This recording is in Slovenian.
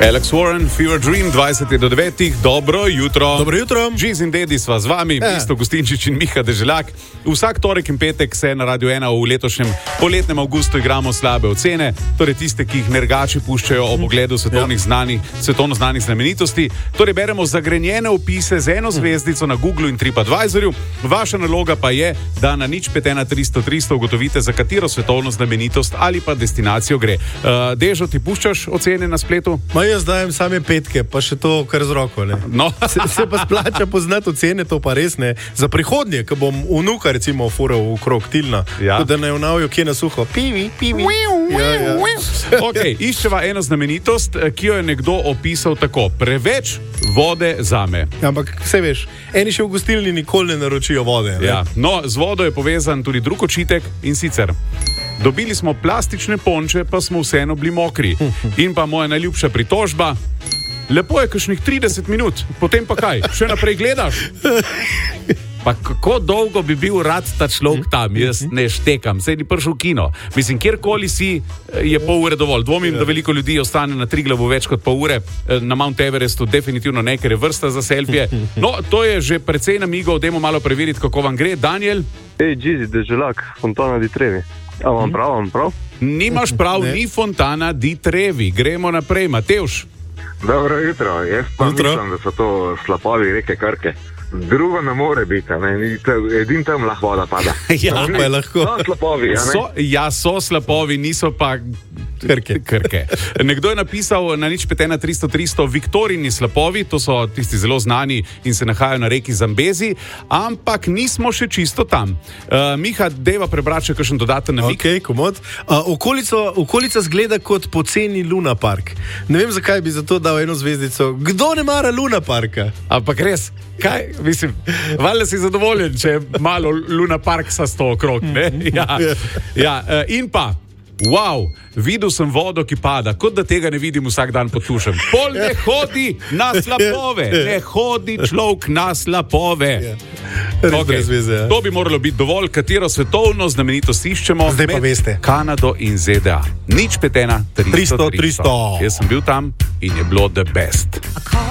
Alex Warren, Fever Dream, 20:09, dobro jutro. Dobro jutro. Žiz in Dedi sva z vami, Isto Gustinčič in Miha Deželjak. Vsak torek in petek se na Radio 1 v letošnjem poletnem avgustu igramo slabe ocene, torej tiste, ki jih nergači puščajo ob ogledu svetovno znanih znamenitosti. Torej beremo zagrenjene opise z eno zvezdico na Googlu in TripAdvisorju. Vaša naloga pa je, da na 051 ugotovite, za katero svetovno znamenitost ali pa destinacijo gre. Dežo, ti puščaš ocene na spletu? Jaz dajem same petke, pa še to kar z roko. No. Se pa splača poznati ocene, to pa res ne. Za prihodnje, ko bom vnuka recimo fural v krog Tilna, da ne vnavijo kje na suho. Pivi. Ok, iščeva eno znamenitost, ki jo je nekdo opisal tako: preveč vode zame. Ampak vse veš, eni še v gostilni nikoli ne naročijo vode. Ne? Ja. No, z vodo je povezan tudi drug očitek, in sicer: dobili smo plastične ponče, pa smo vseeno bili mokri. In pa moja najljubša pritožba: lepo je kakšnih 30 minut, potem pa kaj? Še naprej gledaš? Pa kako dolgo bi bil rad ta človek tam? Jaz ne štekam, saj ni prišel v kino. Mislim, kjerkoli si, je pol ure dovolj. Dvomim, da veliko ljudi ostane na Triglavu več kot pol ure. Na Mount Everestu definitivno ne, ker je vrsta za selfije. No, to je že precej namigov, dajmo malo preveriti, kako vam gre. Daniel? Žizi, Deželjak, Fontana di Trevi. A vam prav? Nimaš prav, ni Fontana di Trevi. Gremo naprej, Matevž. Dobro jutro, jaz pa mislim, da so to slapovi reke Krke. Drugo ne more biti, edin tam lahko voda pada. Ja, pa je lahko. So slapovi, so slapovi, niso pa Krke. Nekdo je napisal na 051 Viktorini slapovi, to so tisti zelo znani in se nahajajo na reki Zambezi, ampak nismo še čisto tam. Miha, deva prebrati še kakšen dodaten namig. Ok, komod. Okolica zgleda kot poceni Luna Park. Ne vem, zakaj bi za to dal eno zvezdico. Kdo ne mara Luna Parka? Ampak res, kaj? Mislim, valjda si zadovoljen, če je malo Luna Park sa 100 okrog, ne? Ja, in pa, wow, videl sem vodo, ki pada, kot da tega ne vidim vsak dan pod tušem. Pol ne hodi na slapove, ne hodi človek na slapove. Okay. To bi moralo biti dovolj, katero svetovno znamenitost iščemo. Zdaj pa veste. Kanado in ZDA. 051 300. Jaz sem bil tam in je bilo the best.